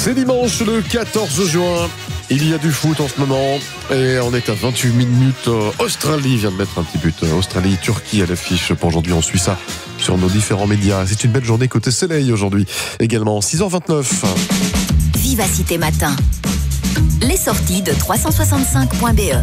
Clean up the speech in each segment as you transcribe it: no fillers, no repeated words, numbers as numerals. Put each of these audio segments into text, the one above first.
C'est dimanche le 14 juin. Il y a du foot en ce moment et on est à 28 minutes. Australie vient de mettre un petit but. Australie-Turquie à l'affiche pour aujourd'hui. On suit ça sur nos différents médias. C'est une belle journée côté soleil aujourd'hui. Également 6h29. Vivacité Matin. Les sorties de 365.be.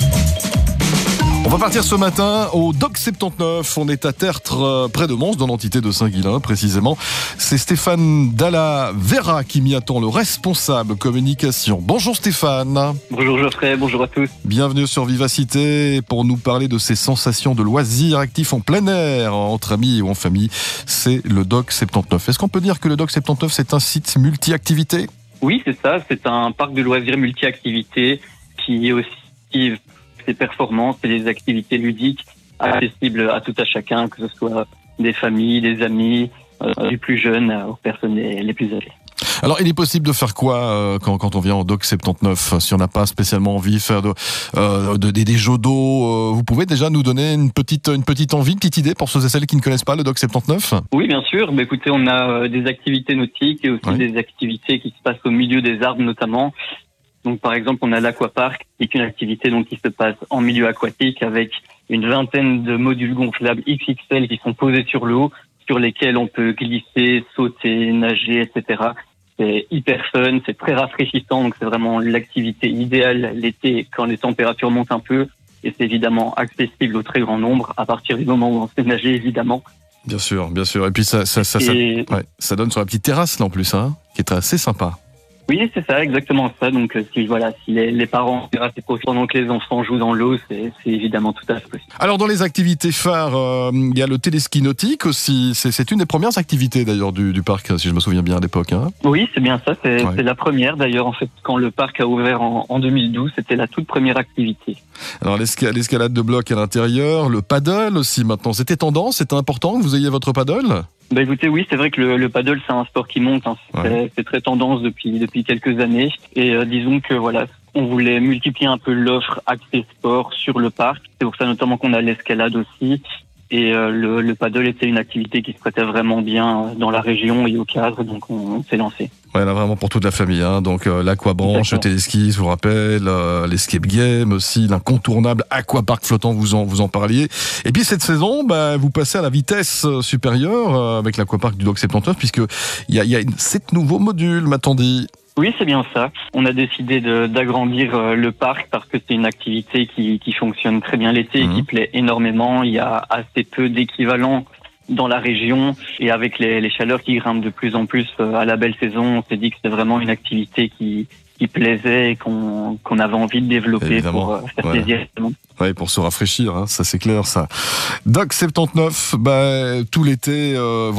On va partir ce matin au Dock 79. On est à Tertre, près de Mons, dans l'entité de Saint-Guilain, précisément. C'est Stéphane Dalla Vera qui m'y attend, le responsable communication. Bonjour Stéphane. Bonjour Geoffrey, bonjour à tous. Bienvenue sur Vivacité pour nous parler de ces sensations de loisirs actifs en plein air, entre amis ou en famille. C'est le Dock 79. Est-ce qu'on peut dire que le Dock 79, c'est un site multi-activités ? Oui, c'est ça. C'est un parc de loisirs multi-activités qui est aussi ses performances et des activités ludiques accessibles à tout à chacun, que ce soit des familles, des amis, du plus jeune aux personnes les plus âgées. Alors, il est possible de faire quoi quand on vient au Dock 79 si on n'a pas spécialement envie de faire des jeux d'eau? Vous pouvez déjà nous donner une petite envie, une petite idée pour ceux et celles qui ne connaissent pas le Dock 79? Oui, bien sûr. Écoutez, on a des activités nautiques et aussi des activités qui se passent au milieu des arbres notamment. Donc, par exemple, on a l'aquapark, qui est une activité qui se passe en milieu aquatique avec une vingtaine de modules gonflables XXL qui sont posés sur l'eau, sur lesquels on peut glisser, sauter, nager, etc. C'est hyper fun, c'est très rafraîchissant, donc c'est vraiment l'activité idéale l'été quand les températures montent un peu. Et c'est évidemment accessible au très grand nombre à partir du moment où on sait nager, évidemment. Bien sûr, bien sûr. Et puis ça donne sur la petite terrasse là en plus, qui est assez sympa. Oui, c'est ça, exactement ça. Donc, si les parents profitent pendant que les enfants jouent dans l'eau, c'est évidemment tout à fait possible. Alors, dans les activités phares, il y a le téléski nautique aussi. C'est une des premières activités d'ailleurs du parc, si je me souviens bien à l'époque. Oui, c'est bien ça. C'est la première d'ailleurs. En fait, quand le parc a ouvert en 2012, c'était la toute première activité. Alors, l'escalade de blocs à l'intérieur, le paddle aussi maintenant. C'était tendance, c'était important que vous ayez votre paddle? Écoutez, oui, c'est vrai que le paddle, c'est un sport qui monte. C'est très tendance depuis quelques années. Et disons que on voulait multiplier un peu l'offre axée sport sur le parc. C'est pour ça notamment qu'on a l'escalade aussi. Et le paddle était une activité qui se prêtait vraiment bien dans la région et au cadre, donc on s'est lancé. Ouais, là vraiment pour toute la famille, Donc l'aquabranche, le téléski, je vous rappelle, l'escape game aussi, l'incontournable aquapark flottant, vous en parliez. Et puis cette saison, vous passez à la vitesse supérieure avec l'aquapark du Dock 79, puisque il y a 7 nouveaux modules, m'a-t-on dit. Oui, c'est bien ça. On a décidé d'agrandir le parc parce que c'est une activité qui fonctionne très bien l'été et qui plaît énormément. Il y a assez peu d'équivalents dans la région et avec les chaleurs qui grimpent de plus en plus à la belle saison, on s'est dit que c'était vraiment une activité qui plaisait et qu'on avait envie de développer. Évidemment. Pour faire plaisir. Oui, pour se rafraîchir, ça c'est clair, ça. Dock 79, tout l'été,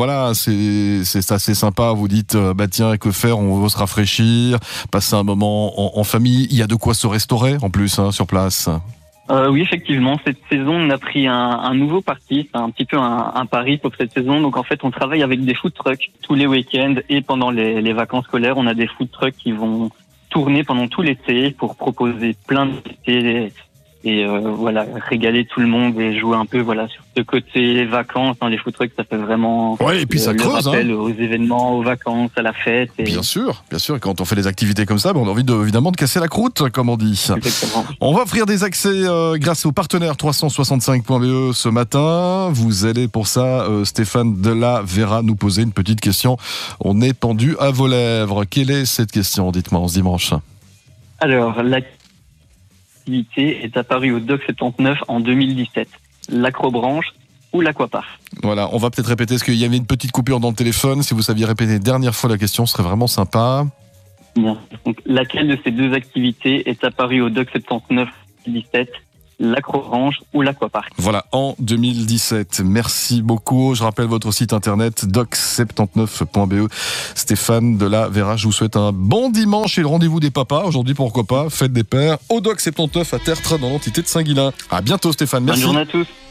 c'est assez sympa. Vous dites, tiens, que faire? On veut se rafraîchir, passer un moment en famille. Il y a de quoi se restaurer en plus sur place. Oui, effectivement, cette saison, on a pris un nouveau parti. C'est un petit peu un pari pour cette saison. Donc en fait, on travaille avec des food trucks tous les week-ends et pendant les vacances scolaires, on a des food trucks qui vont tourner pendant tout l'été pour proposer plein d'étés et régaler tout le monde et jouer un peu sur ce côté vacances. Les food trucks, ça fait vraiment et puis ça creuse, rappel aux événements, aux vacances, à la fête. Et... Bien sûr. Quand on fait des activités comme ça, on a envie évidemment de casser la croûte, comme on dit. Exactement. On va offrir des accès grâce au partenaire 365.be ce matin. Vous allez pour ça, Stéphane Dalla Vera, nous poser une petite question. On est pendu à vos lèvres. Quelle est cette question? Dites-moi, en ce dimanche. Alors, l'activité est apparue au Dock 79 en 2017. L'acrobranche ou l'aquapark. Voilà, on va peut-être répéter, parce qu'il y avait une petite coupure dans le téléphone. Si vous saviez répéter une dernière fois la question, ce serait vraiment sympa. Bien. Donc, laquelle de ces deux activités est apparue au Dock 79 en 2017 ? L'acrobranche ou l'aquapark. Voilà, en 2017. Merci beaucoup. Je rappelle votre site internet dock79.be. Stéphane Dalla Vera, je vous souhaite un bon dimanche et le rendez-vous des papas. Aujourd'hui, pourquoi pas, fête des pères au Dock 79 à Tertre dans l'entité de Saint-Guilain. À bientôt Stéphane, merci. Bonne journée à tous.